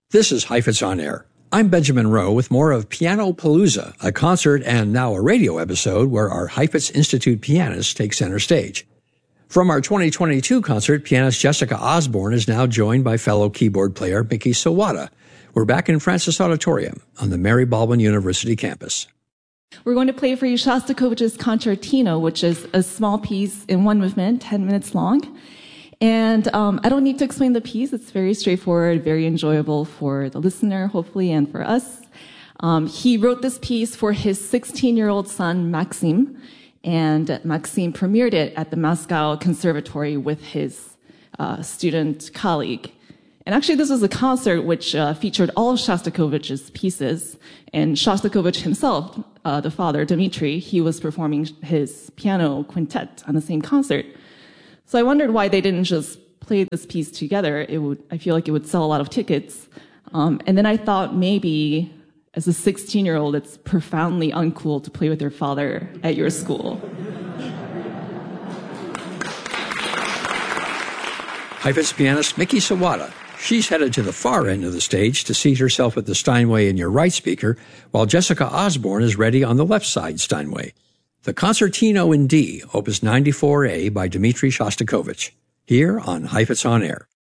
This is Heifetz on Air. I'm Benjamin Rowe with more of Piano Palooza, a concert and now a radio episode where our Heifetz Institute pianists take center stage. From our 2022 concert, pianist Jessica Osborne is now joined by fellow keyboard player Miki Sawada. We're back in Francis Auditorium on the Mary Baldwin University campus. We're going to play for you Shostakovich's Concertino, which is a small piece in one movement, 10 minutes long. And I don't need to explain the piece. It's very straightforward, very enjoyable for the listener, hopefully, and for us. He wrote this piece for his 16-year-old son, Maxim, and Maxim premiered it at the Moscow Conservatory with his student colleague. And actually, this was a concert which featured all of Shostakovich's pieces. And Shostakovich himself, the father, Dmitri, he was performing his piano quintet on the same concert. So I wondered why they didn't just play this piece together. I feel like it would sell a lot of tickets. And then I thought maybe as a 16-year-old, it's profoundly uncool to play with your father at your school. Heifetz pianist Miki Sawada. She's headed to the far end of the stage to seat herself at the Steinway in your right speaker, while Jessica Osborne is ready on the left side Steinway. The Concertino in D, Opus 94A by Dmitri Shostakovich, here on Heifetz on Air.